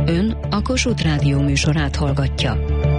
Ön a Kossuth Rádió műsorát hallgatja.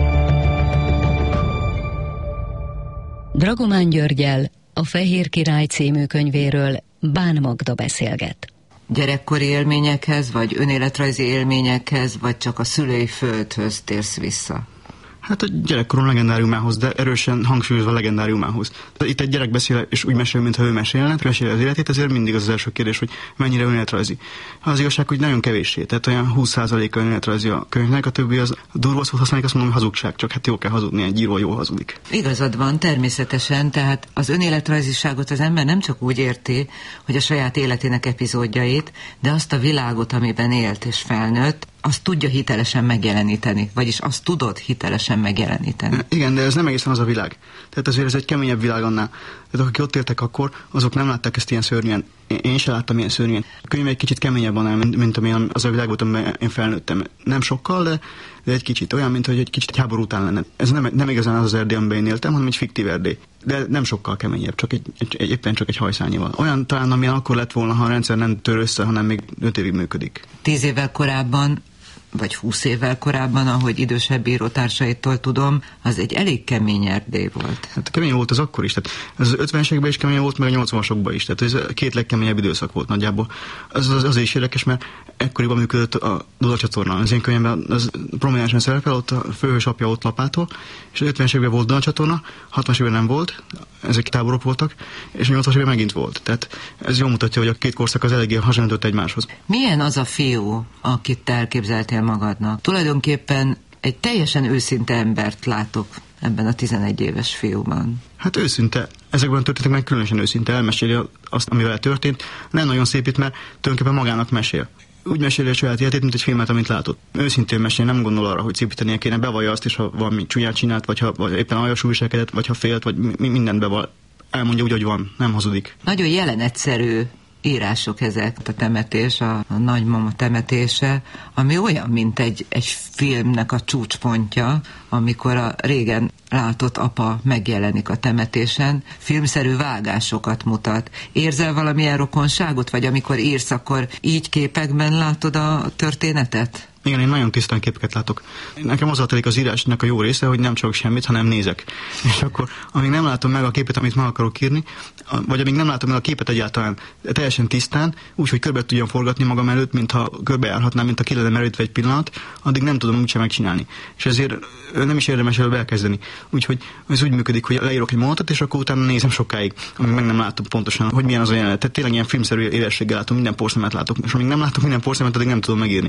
Dragomán Györggyel, a Fehér Király című könyvéről Bán Magda beszélget. Gyerekkori élményekhez, vagy önéletrajzi élményekhez, vagy csak a szülői földhöz térsz vissza? Hát a gyerekkorom legendáriumához, de erősen hangsúlyozva legendáriumához. Itt egy gyerek beszél, és úgy mesél, mintha ő mesélne, mesél az életét, ezért mindig az első kérdés, hogy mennyire önéletrajzi. Az igazság, hogy nagyon kevéssé, tehát olyan 20%-a önéletrajzi a könyvnek, a többi az durva szót használják, azt mondom, hogy hazugság, csak hát jó kell hazudni, egy író jól hazudik. Igazad van, természetesen, tehát az önéletrajziságot az ember nem csak úgy érti, hogy a saját életének epizódjait, de azt a világot, amiben élt és felnőtt, azt tudja hitelesen megjeleníteni, vagyis azt tudod hitelesen megjeleníteni. Igen, de ez nem egészen az a világ. Tehát azért ez egy keményebb világ annál. Tehát akik ott éltek akkor, azok nem látták ezt ilyen szörnyen. Én sem láttam ilyen szörnyen. A könyv egy kicsit keményebb annál, mint amilyen az a világ volt, amiben én felnőttem. Nem sokkal, de egy kicsit. Olyan, mint hogy egy kicsit háború után lenne. Ez nem igazán az Erdély, amiben én éltem, hanem egy fiktív Erdély. De nem sokkal keményebb, csak éppen csak egy hajszányival. Olyan talán, amilyen akkor lett volna, ha a rendszer nem tör össze, hanem még 5 évig működik. 10 évvel korábban, vagy 20 évvel korábban, ahogy idősebb írótársaitól tudom, az egy elég kemény Erdély volt. Hát kemény volt az akkor is, tehát az 50-es években is kemény volt, meg a 80-asokban is, tehát ez a két legkeményebb időszak volt nagyjából. Az is érdekes, mert ekkoriban működött a Duda csatorna. Az én könyvemben az prominensen szerepel, ott a főhős apja ott Lapától, és az 50-es években volt Duda csatorna, 60-as években nem volt, ezek táborok voltak, és a 80-as években megint volt. Tehát ez jól mutatja, hogy a két korszak az eléggé hasonlított egymáshoz. Milyen az a fiú, akit te elképzeltél magadnak? Tulajdonképpen egy teljesen őszinte embert látok ebben a 11 éves fiúban. Hát őszinte. Ezekben a történetekben különösen őszinte, elmeséli azt, amivel történt. Nem nagyon szépít, mert tulajdonképpen magának mesél. Úgy meséli a saját életét, mint egy filmet, amit látott. Őszintén mesél, nem gondol arra, hogy szépítenie kéne, bevallja azt is, ha valami csúnyát csinált, vagy éppen aljas viselkedett, vagy ha félt, vagy mindent bevall. Elmondja úgy, hogy van, nem hazudik. Nagyon jelenegyszerű írások ezek, a temetés, a nagymama temetése, ami olyan, mint egy filmnek a csúcspontja, amikor a régen látott apa megjelenik a temetésen, filmszerű vágásokat mutat. Érzel valamilyen rokonságot, vagy amikor írsz, akkor így képekben látod a történetet? Igen, én nagyon tisztán képeket látok. Nekem az telik az írásnak a jó része, hogy nem csak semmit, hanem nézek. És akkor, amíg nem látom meg a képet, amit meg akarok írni, vagy amíg nem látom meg a képet egyáltalán teljesen tisztán, úgyhogy körbe tudjam forgatni magam előtt, mintha körbejárhatnám, mint a ki lenne merítve egy pillanat, addig nem tudom úgysem megcsinálni. És ezért nem is érdemes előbb elkezdeni. Úgyhogy ez úgy működik, hogy leírok egy mondatot, és akkor utána nézem sokáig, amíg meg nem látom pontosan, hogy milyen az a jelenet. Tehát tényleg ilyen filmszerű élességgel látom, minden porszemet látok, és amíg nem látok minden porszemet, addig nem tudom megírni.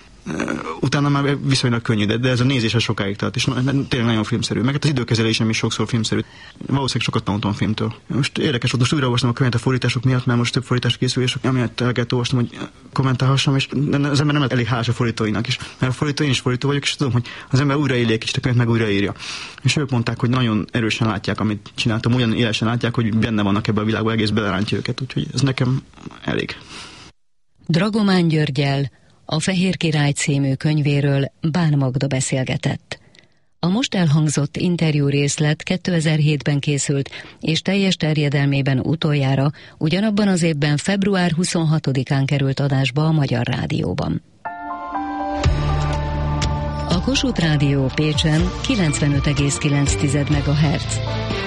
Utána már viszonylag könnyű, de ez a nézés sokáig tart, és tényleg nagyon filmszerű. Meg az időkezelésem is sokszor filmszerű. Valószínűleg sokat tanultam a filmtől. Most érdekes volt, most újra olvastam a könyvet a fordítások miatt, mert most több fordítás készül, és amiatt el kellett olvastam, hogy kommentálhassam, és az ember nem elég hálás a fordítóinak is. Mert a fordító, én is fordító vagyok, és tudom, hogy az ember újraírja egy kicsit a könyvet, meg újraírja. És ők mondták, hogy nagyon erősen látják, amit csináltam, olyan élesen látják, hogy benne vannak ebben a világban, egész belerántja őket, úgyhogy ez nekem elég. Dragomán Györggyel, a Fehér Király című könyvéről Bán Magda beszélgetett. A most elhangzott interjú részlet 2007-ben készült, és teljes terjedelmében utoljára ugyanabban az évben február 26-án került adásba a Magyar Rádióban. A Kossuth Rádió Pécsen 95,9 MHz.